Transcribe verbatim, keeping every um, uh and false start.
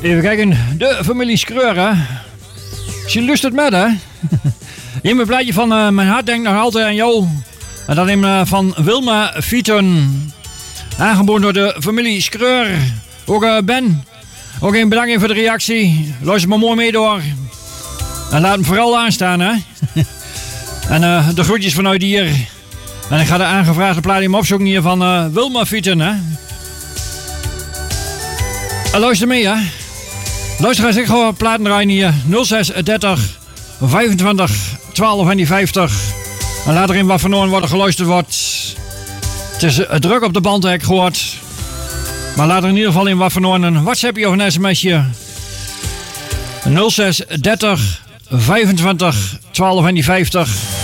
Even kijken, de familie Schreur, hè. Je lust met, hè. In mijn plaatje van uh, mijn hart denkt nog altijd aan jou. En dat in uh, van Wilma Fieten. Aangeboden door de familie Schreur. Ook uh, Ben. Ook een bedankt voor de reactie. Luister maar mooi mee door. En laat hem vooral aanstaan, hè. En uh, de groetjes vanuit hier. En ik ga de aangevraagde plaat in opzoeken hier van uh, Wilma Fieten, hè. En luister mee, hè. Luister, als ik gewoon platen draaien hier. nul zes dertig vijfentwintig twaalf en die vijftig. En later in wat van oren wordt geluisterd wordt. Het is uh, druk op de band, heb ik gehoord. Maar later in ieder geval in wat van oren een WhatsAppje of een sms'je. nul zes dertig vijfentwintig twaalf en die vijftig.